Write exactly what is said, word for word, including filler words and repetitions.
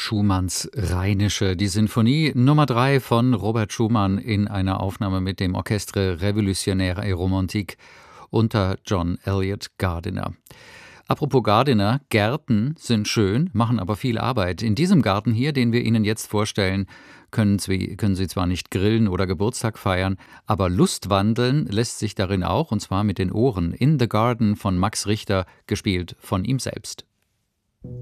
Schumanns Rheinische, die Sinfonie Nummer drei von Robert Schumann in einer Aufnahme mit dem Orchestre Révolutionnaire et Romantique unter John Elliott Gardiner. Apropos Gardiner, Gärten sind schön, machen aber viel Arbeit. In diesem Garten hier, den wir Ihnen jetzt vorstellen, können Sie, können Sie zwar nicht grillen oder Geburtstag feiern, aber Lustwandeln lässt sich darin auch, und zwar mit den Ohren. In the Garden von Max Richter, gespielt von ihm selbst.